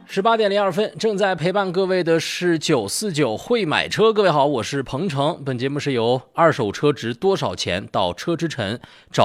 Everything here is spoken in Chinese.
18:02，正在陪伴各位的是949会买车。各位好，我是鹏程。本节目是由二手车值多少钱到车之城找